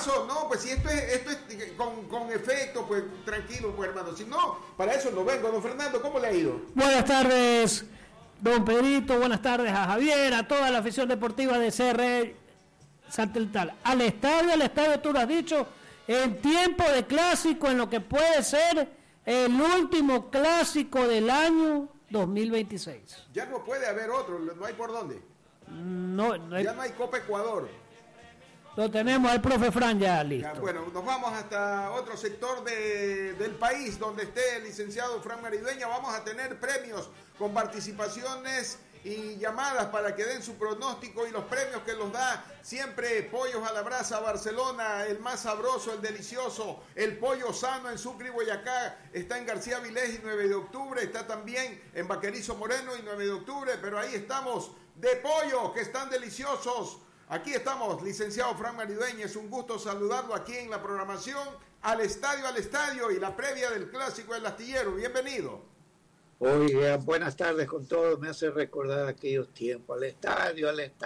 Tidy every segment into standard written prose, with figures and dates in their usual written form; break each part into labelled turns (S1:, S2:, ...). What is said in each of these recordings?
S1: pasó? No, pues si esto es con efecto, pues tranquilo, pues hermano. Si no, para eso no vengo. Don Fernando, ¿cómo le ha ido?
S2: Buenas tardes, don Pedrito. Buenas tardes a Javier, a toda la afición deportiva de CR Satelital. Al estadio, tú lo has dicho, en tiempo de clásico, en lo que puede ser el último clásico del año 2026.
S1: Ya no puede haber otro, no hay por dónde.
S2: No hay...
S1: Ya no hay Copa Ecuador.
S2: Lo tenemos al profe Fran ya listo.
S1: Ya, bueno, nos vamos hasta otro sector del país donde esté el licenciado Fran Maridueña. Vamos a tener premios con participaciones y llamadas para que den su pronóstico, y los premios que los da siempre Pollos a la Brasa Barcelona, el más sabroso, el delicioso, el pollo sano en Sucre y Boyacá. Está en García Vilés y 9 de octubre, está también en Vaquerizo Moreno y 9 de octubre, pero ahí estamos de pollo, que están deliciosos. Aquí estamos, licenciado Fran Maridueña, es un gusto saludarlo aquí en la programación al estadio y la previa del Clásico del Astillero. Bienvenido.
S3: Oiga, buenas tardes con todos, me hace recordar aquellos tiempos, al estadio,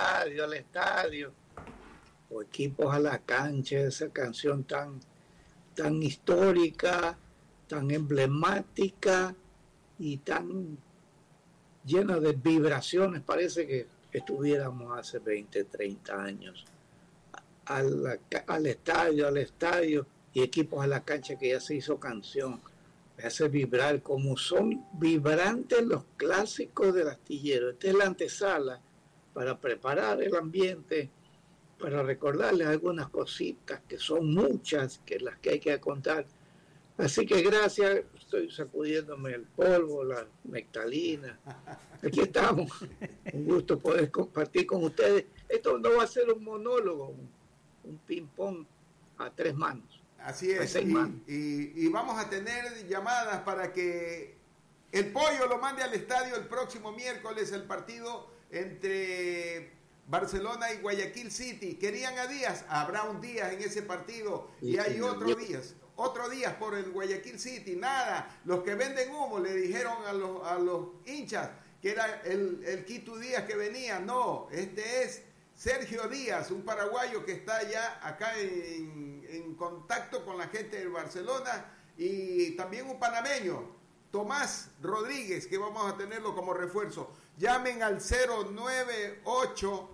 S3: o equipos a la cancha, esa canción tan histórica, tan emblemática y tan llena de vibraciones, parece que estuviéramos hace 20, 30 años, al estadio y equipos a la cancha, que ya se hizo canción. Me hace vibrar como son vibrantes los clásicos del Astillero. Esta es la antesala para preparar el ambiente, para recordarles algunas cositas, que son muchas, que las que hay que contar. Así que gracias, estoy sacudiéndome el polvo, la nectalina. Aquí estamos. Un gusto poder compartir con ustedes. Esto no va a ser un monólogo, un ping-pong a 3 manos.
S1: Así es, y vamos a tener llamadas para que el pollo lo mande al estadio el próximo miércoles, el partido entre Barcelona y Guayaquil City. Los Díaz, habrá un Díaz en ese partido, y hay otro Díaz por el Guayaquil City. Nada, los que venden humo le dijeron a los hinchas que era el Quito Díaz que venía. No, este es Sergio Díaz, un paraguayo que está ya acá en contacto con la gente del Barcelona, y también un panameño, Tomás Rodríguez, que vamos a tenerlo como refuerzo. Llamen al 098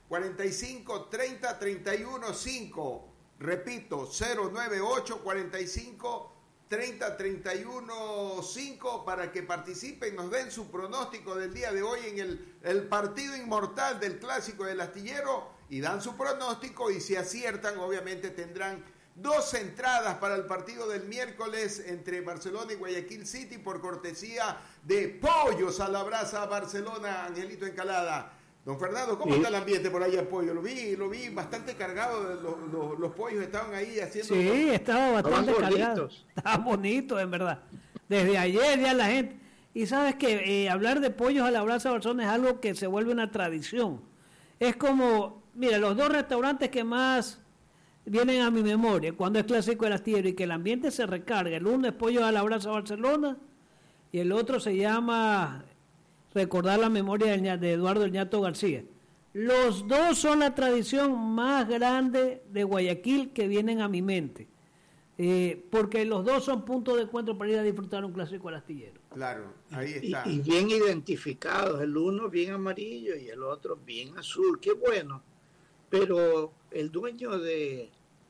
S1: 45 30 31 5. Repito, 098 45 30 31 5 para que participen, nos den su pronóstico del día de hoy en el partido inmortal del Clásico del Astillero, y dan su pronóstico, y si aciertan obviamente tendrán 2 entradas para el partido del miércoles entre Barcelona y Guayaquil City, por cortesía de Pollos a la Brasa Barcelona. Angelito Encalada. Don Fernando, ¿cómo está el ambiente por allá en Pollo? Lo vi bastante cargado, los pollos estaban ahí haciendo...
S2: Sí, estaba bastante cargado. Estaban bonitos, en verdad. Desde ayer ya la gente... Y sabes que hablar de Pollos a la Brasa Barcelona es algo que se vuelve una tradición. Es como, mira, los 2 restaurantes que más vienen a mi memoria cuando es Clásico del Astillero y que el ambiente se recarga. El uno es Pollos a la Brasa Barcelona y el otro se llama... Recordar la memoria de Eduardo El Ñato García. Los 2 son la tradición más grande de Guayaquil que vienen a mi mente, porque los 2 son puntos de encuentro para ir a disfrutar un Clásico al Astillero.
S1: Claro, ahí está.
S3: Y bien identificados, el uno bien amarillo y el otro bien azul, qué bueno. Pero el dueño de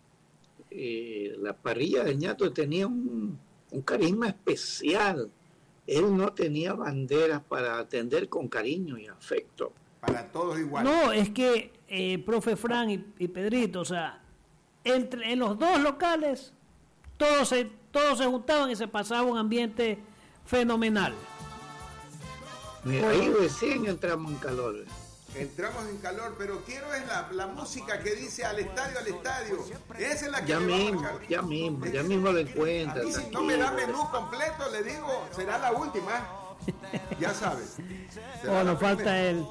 S3: la parrilla del Ñato tenía un carisma especial. Él no tenía banderas para atender con cariño y afecto.
S1: Para todos igual.
S2: No, es que, profe Fran y Pedrito, o sea, en los 2 locales, todos se juntaban y se pasaba un ambiente fenomenal.
S3: Mira, ahí recién entramos en calor.
S1: Entramos en calor, pero quiero es la música que dice al estadio. Esa es la que
S3: ya mismo lo encuentras.
S1: Y si no me da menú completo, le digo, será la última. Ya sabes.
S2: Bueno, falta él.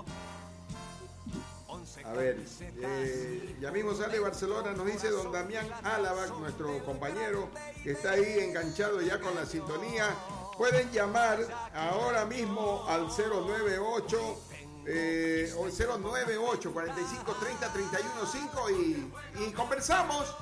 S1: A ver, ya mismo sale Barcelona, nos dice don Damián Álava, nuestro compañero, que está ahí enganchado ya con la sintonía. Pueden llamar ahora mismo al 098 o 098 45 30 31 5 y conversamos.